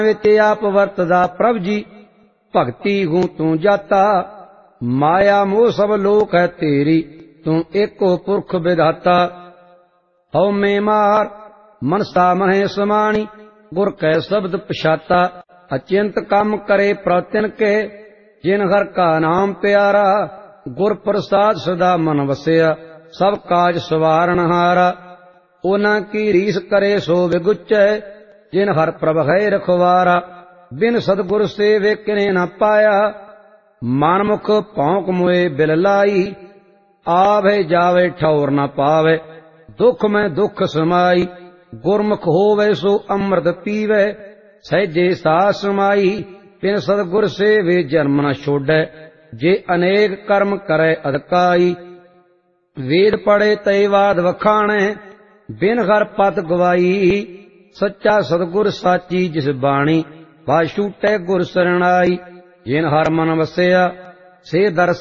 विच आप वरतदा प्रभ जी, भगती हूँ तू जाता। माया मोह सब लोक है तेरी, तू एको पुरख विधाता। हौ में मार मनसा महे समाणी, गुर कै शब्द पछाता। अचिंत कम करे प्रतिन के, जिन हर का नाम प्यारा। गुर प्रसाद सदा मन वसिया, सब काज सवारण हारा। ओना की रीस करे सो विगुचै, जिन हर प्रभ है रखवारा। बिन सतगुर सेवे किने न पाया, मनमुख भौंक मोए बिल लाई। आवे जावे ठौर न पावे, दुख में दुख समाई। गुरमुख होवे सो अमृत पीवे, सहजे सास समाई। बिन सतगुर सेवे जन्म न छोड़े, जे अनेक कर्म करे अधकाई। वेद पढ़े तय वाद वखाणे, बिन हर पत गवाई। सच्चा सतगुर साची जिस बाणी, वा छूटे गुर सरणाई। जिन हर मन वसिया से दर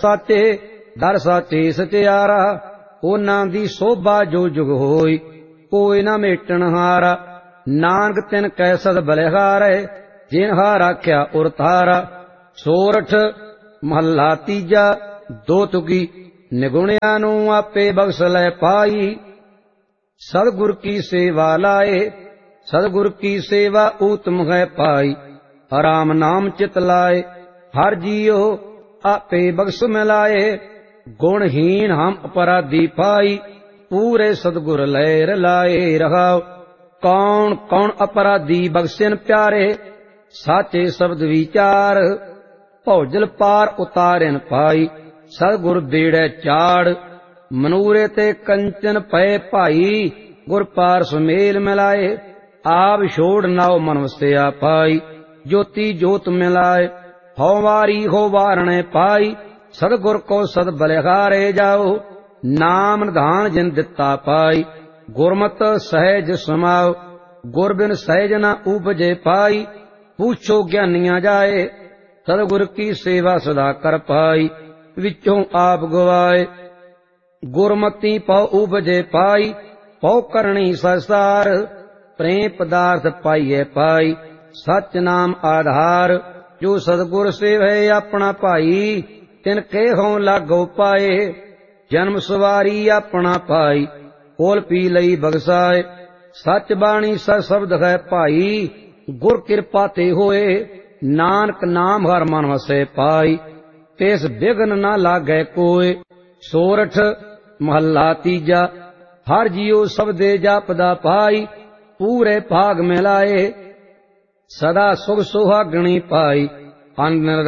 साचे सचियारा। ओना दी शोभा जो जुग होई, कोई न मेटन हारा। नानक तिन कै सद बलिहारै, जिन हार आख्या उर तारा। सोरठ महला तीजा दो तुकी, निगुणिया नू आपे बख्श लै पाई। सतगुर की सेवा लाए, सतगुर की सेवा उत्तम है पाई। राम नाम चित लाए, हर जियो आपे बख्श मिलाए। गुणहीन हम अपराधी पाई, पूरे सतगुर लैर लाए रहाओ। कौन कौन अपराधी बख्शन प्यारे, साचे शब्द विचार। भौजल पार उतारन पाई, सतगुर बेड़े चाड़। मनूरे ते कंचन पै भाई, गुर पार सुमेल मिलाए। आप छोड़ नाव मन वसिया पाई, ज्योति जोत मिलाए। हो वारी हो वारणे पाई, सतगुर को सद बलिहारे जाओ। नाम निधान जिन दिता पाई, गुरमत सहज समाओ। गुर बिन सहज न उपजे पाई, पूछो ज्ञानिया जाए। सतगुर की सेवा सदा कर पाई, विचों आप गवाए। गुरमती पौ उपजे पाई, पौ करणी संसार। प्रेम पदार्थ पाइए पाई, सच नाम आधार। जो सतगुर सेवै अपना भाई, तिनके हों लागो पाए। जन्म सवारी अपना पाई, कोल पी लई बगसाए। सच बाणी सच शब्द है भाई, गुर कृपा ते होए। नानक नाम हर मन वसे पाई, तिस बिघन न लागै कोय। सोरठ महला तीजा, हर जियो शब्दे जापदा पाई। पूरे भाग मिलाए, सदा सुख सुहागणी पाई। अन्न